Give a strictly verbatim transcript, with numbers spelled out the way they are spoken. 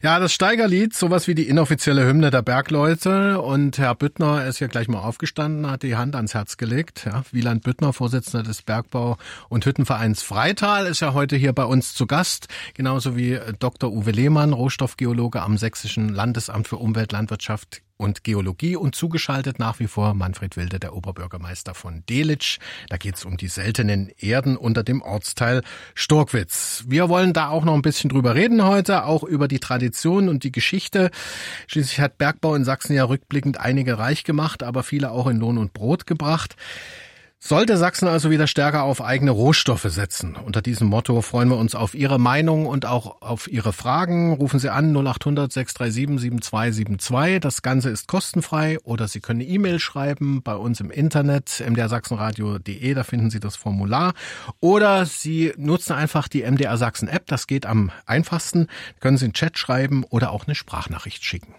Ja, das Steigerlied, sowas wie die inoffizielle Hymne der Bergleute. Und Herr Büttner ist ja gleich mal aufgestanden, hat die Hand ans Herz gelegt. Ja, Wieland Büttner, Vorsitzender des Bergbau- und Hüttenvereins Freital, ist ja heute hier bei uns zu Gast. Genauso wie Doktor Uwe Lehmann, Rohstoffgeologe am Sächsischen Landesamt für Umwelt, Landwirtschaft und Geologie, und zugeschaltet nach wie vor Manfred Wilde, der Oberbürgermeister von Delitzsch. Da geht es um die seltenen Erden unter dem Ortsteil Storkwitz. Wir wollen da auch noch ein bisschen drüber reden heute, auch über die Tradition und die Geschichte. Schließlich hat Bergbau in Sachsen ja rückblickend einige reich gemacht, aber viele auch in Lohn und Brot gebracht. Sollte Sachsen also wieder stärker auf eigene Rohstoffe setzen? Unter diesem Motto freuen wir uns auf Ihre Meinung und auch auf Ihre Fragen. Rufen Sie an null acht hundert sechs drei sieben sieben zwei sieben zwei. Das Ganze ist kostenfrei, oder Sie können eine E-Mail schreiben bei uns im Internet, m d r sachsenradio punkt d e, da finden Sie das Formular. Oder Sie nutzen einfach die M D R Sachsen App, das geht am einfachsten. Können Sie einen Chat schreiben oder auch eine Sprachnachricht schicken.